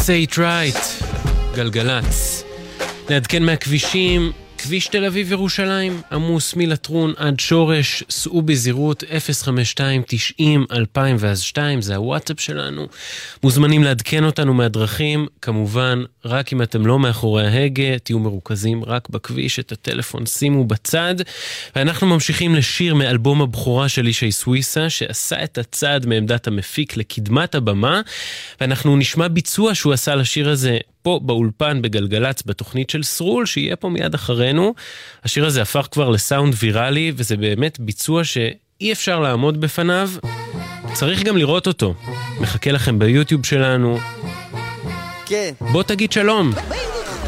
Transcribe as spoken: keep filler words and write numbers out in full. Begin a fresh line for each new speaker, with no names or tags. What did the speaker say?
Say It Right, גלגלץ. נעדכן מהכבישים, כביש תל אביב ירושלים, עמוס מלטרון עד שורש, סעו בזירות אפס חמש שתיים תשעים אלפיים ואז שתיים, זה הוואטסאפ שלנו. מוזמנים לעדכן אותנו מהדרכים, כמובן, רק אם אתם לא מאחורי ההגה, תהיו מרוכזים רק בכביש, את הטלפון שימו בצד. ואנחנו ממשיכים לשיר מאלבום הבכורה של אישי סוויסה, שעשה את הצעד מעמדת המפיק לקדמת הבמה, ואנחנו נשמע ביצוע שהוא עשה לשיר הזה פה באולפן בגלגלץ בתוכנית של סרול, שיהיה פה מיד אחרינו. השיר הזה הפך כבר לסאונד ויראלי, וזה באמת ביצוע שאי אפשר לעמוד בפניו. צריך גם לראות אותו. מחכה לכם ביוטיוב שלנו.
כן.
בוא תגיד שלום.